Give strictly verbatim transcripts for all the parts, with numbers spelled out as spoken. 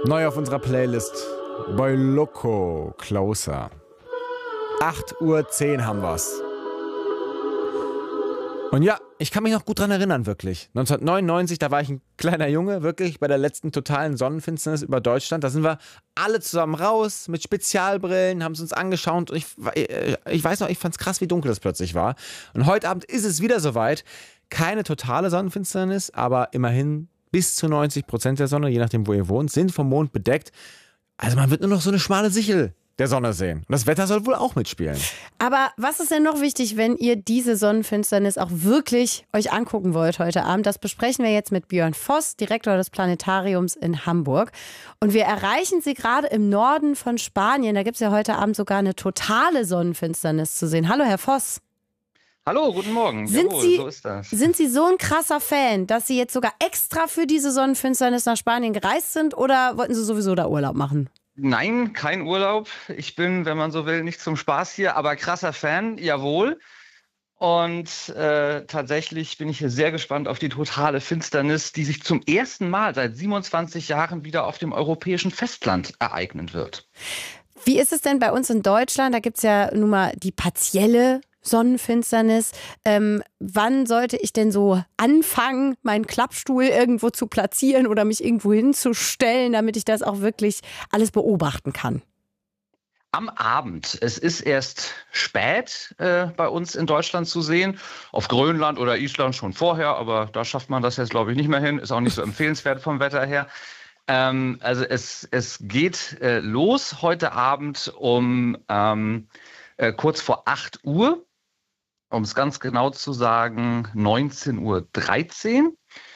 Neu auf unserer Playlist Boy Loco Closer. acht Uhr zehn haben wir's. Und ja, ich kann mich noch gut dran erinnern, wirklich. neunzehnhundertneunundneunzig, da war ich ein kleiner Junge, wirklich, bei der letzten totalen Sonnenfinsternis über Deutschland. Da sind wir alle zusammen raus mit Spezialbrillen, haben es uns angeschaut. Und ich, ich weiß noch, ich fand's krass, wie dunkel das plötzlich war. Und heute Abend ist es wieder soweit. Keine totale Sonnenfinsternis, aber immerhin bis zu neunzig Prozent der Sonne, je nachdem, wo ihr wohnt, sind vom Mond bedeckt. Also man wird nur noch so eine schmale Sichel der Sonne sehen. Und das Wetter soll wohl auch mitspielen. Aber was ist denn noch wichtig, wenn ihr diese Sonnenfinsternis auch wirklich euch angucken wollt heute Abend? Das besprechen wir jetzt mit Björn Voss, Direktor des Planetariums in Hamburg. Und wir erreichen Sie gerade im Norden von Spanien. Da gibt es ja heute Abend sogar eine totale Sonnenfinsternis zu sehen. Hallo, Herr Voss. Hallo, guten Morgen. Sind, Jawohl, Sie, so ist das. sind Sie so ein krasser Fan, dass Sie jetzt sogar extra für diese Sonnenfinsternis nach Spanien gereist sind, oder wollten Sie sowieso da Urlaub machen? Nein, kein Urlaub. Ich bin, wenn man so will, nicht zum Spaß hier, aber krasser Fan, jawohl. Und äh, tatsächlich bin ich hier sehr gespannt auf die totale Finsternis, die sich zum ersten Mal seit siebenundzwanzig Jahren wieder auf dem europäischen Festland ereignen wird. Wie ist es denn bei uns in Deutschland? Da gibt es ja nun mal die partielle Sonnenfinsternis. Ähm, wann sollte ich denn so anfangen, meinen Klappstuhl irgendwo zu platzieren oder mich irgendwo hinzustellen, damit ich das auch wirklich alles beobachten kann? Am Abend. Es ist erst spät äh, bei uns in Deutschland zu sehen. Auf Grönland oder Island schon vorher, aber da schafft man das jetzt, glaube ich, nicht mehr hin. Ist auch nicht so empfehlenswert vom Wetter her. Ähm, also es, es geht äh, los heute Abend um ähm, äh, kurz vor acht Uhr. Um es ganz genau zu sagen, neunzehn Uhr dreizehn.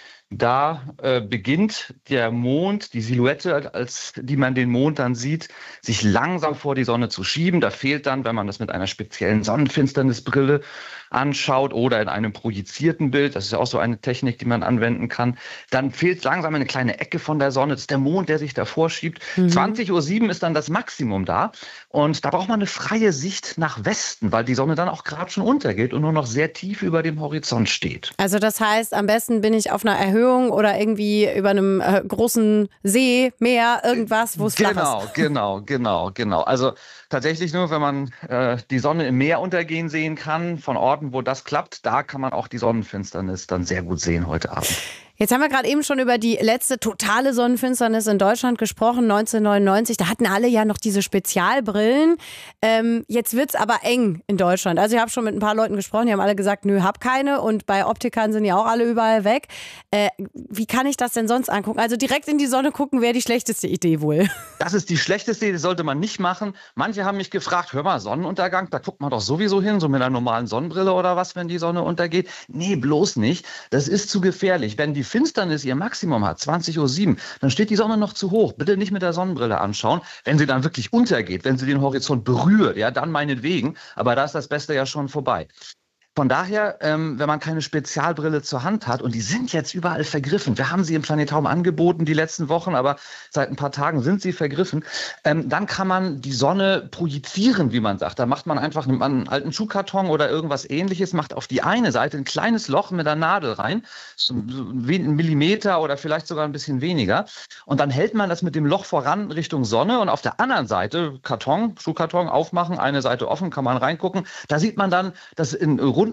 Da äh, beginnt der Mond, die Silhouette, als die man den Mond dann sieht, sich langsam vor die Sonne zu schieben. Da fehlt dann, wenn man das mit einer speziellen Sonnenfinsternisbrille anschaut oder in einem projizierten Bild, das ist ja auch so eine Technik, die man anwenden kann, dann fehlt langsam eine kleine Ecke von der Sonne. Das ist der Mond, der sich davor schiebt. Mhm. zwanzig Uhr sieben ist dann das Maximum da. Und da braucht man eine freie Sicht nach Westen, weil die Sonne dann auch gerade schon untergeht und nur noch sehr tief über dem Horizont steht. Also das heißt, am besten bin ich auf einer Erhöhung oder irgendwie über einem äh, großen See, Meer, irgendwas, wo es flach ist. Genau, genau, genau, genau. Also tatsächlich nur, wenn man äh, die Sonne im Meer untergehen sehen kann, von Orten, wo das klappt, da kann man auch die Sonnenfinsternis dann sehr gut sehen heute Abend. Jetzt haben wir gerade eben schon über die letzte totale Sonnenfinsternis in Deutschland gesprochen, neunzehnhundertneunundneunzig. Da hatten alle ja noch diese Spezialbrillen. Ähm, jetzt wird's aber eng in Deutschland. Also ich habe schon mit ein paar Leuten gesprochen, die haben alle gesagt, nö, hab keine. Und bei Optikern sind ja auch alle überall weg. Äh, wie kann ich das denn sonst angucken? Also direkt in die Sonne gucken wäre die schlechteste Idee wohl. Das ist die schlechteste Idee, das sollte man nicht machen. Manche haben mich gefragt, hör mal, Sonnenuntergang, da guckt man doch sowieso hin, so mit einer normalen Sonnenbrille oder was, wenn die Sonne untergeht. Nee, bloß nicht. Das ist zu gefährlich. Wenn die Finsternis ihr Maximum hat, zwanzig Uhr sieben, dann steht die Sonne noch zu hoch. Bitte nicht mit der Sonnenbrille anschauen. Wenn sie dann wirklich untergeht, wenn sie den Horizont berührt, ja, dann meinetwegen. Aber da ist das Beste ja schon vorbei. Von daher, ähm, wenn man keine Spezialbrille zur Hand hat, und die sind jetzt überall vergriffen, wir haben sie im Planetarium angeboten die letzten Wochen, aber seit ein paar Tagen sind sie vergriffen, ähm, dann kann man die Sonne projizieren, wie man sagt. Da macht man einfach einen, einen alten Schuhkarton oder irgendwas Ähnliches, macht auf die eine Seite ein kleines Loch mit der Nadel rein, so ein Millimeter oder vielleicht sogar ein bisschen weniger. Und dann hält man das mit dem Loch voran Richtung Sonne, und auf der anderen Seite Karton, Schuhkarton aufmachen, eine Seite offen, kann man reingucken. Da sieht man dann, dass in runden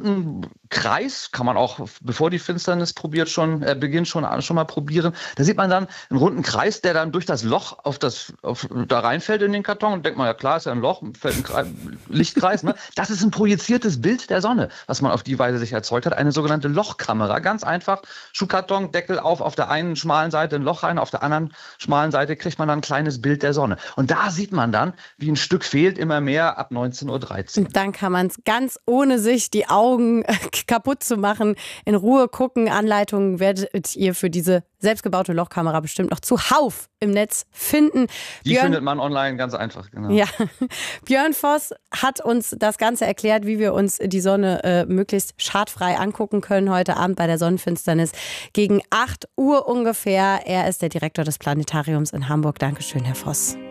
Kreis, kann man auch, bevor die Finsternis probiert schon, äh, beginnt, schon, schon mal probieren. Da sieht man dann einen runden Kreis, der dann durch das Loch auf das, auf, da reinfällt in den Karton, und denkt man, ja klar, ist ja ein Loch, fällt ein Kreis, Lichtkreis. Ne? Das ist ein projiziertes Bild der Sonne, was man auf die Weise sich erzeugt hat. Eine sogenannte Lochkamera. Ganz einfach, Schuhkarton, Deckel auf, auf der einen schmalen Seite ein Loch rein, auf der anderen schmalen Seite kriegt man dann ein kleines Bild der Sonne. Und da sieht man dann, wie ein Stück fehlt, immer mehr ab neunzehn Uhr dreizehn. Und dann kann man es ganz ohne sich die Augen kaputt zu machen, in Ruhe gucken. Anleitungen werdet ihr für diese selbstgebaute Lochkamera bestimmt noch zuhauf im Netz finden. Die Björn, findet man online ganz einfach. Genau. Ja. Björn Voss hat uns das Ganze erklärt, wie wir uns die Sonne äh, möglichst schadfrei angucken können heute Abend bei der Sonnenfinsternis gegen acht Uhr ungefähr. Er ist der Direktor des Planetariums in Hamburg. Dankeschön, Herr Voss.